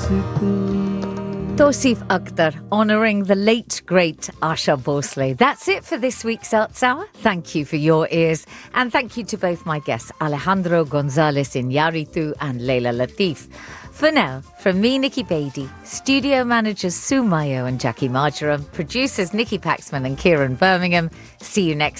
Tosif Akhtar, honouring the late, great Asha Bhosle. That's it for this week's Arts Hour. Thank you for your ears. And thank you to both my guests, Alejandro Gonzalez Iñárritu and Leila Latif. For now, from me, Nikki Beattie, studio managers Sue Mayo and Jackie Marjoram, producers Nikki Paxman and Kieran Birmingham. See you next